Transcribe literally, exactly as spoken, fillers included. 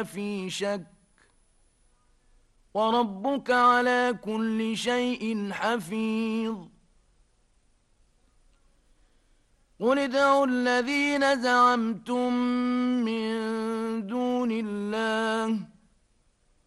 لفي شك وربك على كل شيء حفيظ قل ادعوا الذين زعمتم من دون الله